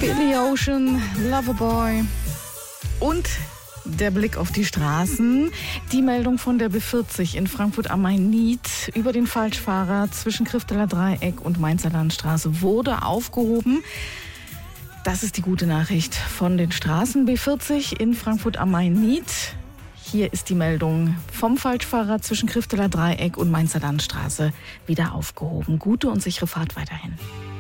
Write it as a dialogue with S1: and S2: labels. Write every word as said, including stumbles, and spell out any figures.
S1: Billy Ocean, Loverboy und der Blick auf die Straßen. Die Meldung von der B vierzig in Frankfurt am Main-Nied über den Falschfahrer zwischen Krifteler Dreieck und Mainzer Landstraße wurde aufgehoben. Das ist die gute Nachricht von den Straßen. B vierzig in Frankfurt am Main-Nied. Hier ist die Meldung vom Falschfahrer zwischen Krifteler Dreieck und Mainzer Landstraße wieder aufgehoben. Gute und sichere Fahrt weiterhin.